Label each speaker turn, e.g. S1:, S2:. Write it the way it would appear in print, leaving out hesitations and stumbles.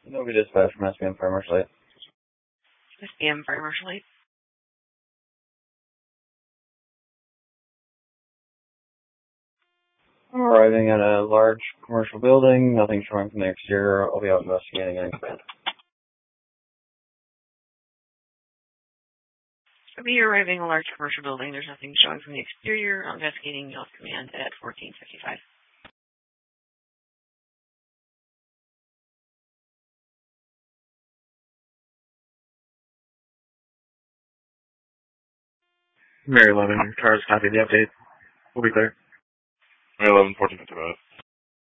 S1: Nobody dispatch from SPM Fire Marshal 8.
S2: SPM Fire Marshal 8.
S1: Arriving at a large commercial building, nothing showing from the exterior. I'll be out investigating any command.
S2: I'll be arriving at a large commercial building. There's nothing showing from the exterior. I'm investigating Yelp Command at 1455.
S3: Mary 11, cars copy the update. We'll be clear.
S4: Mary 11, 1455.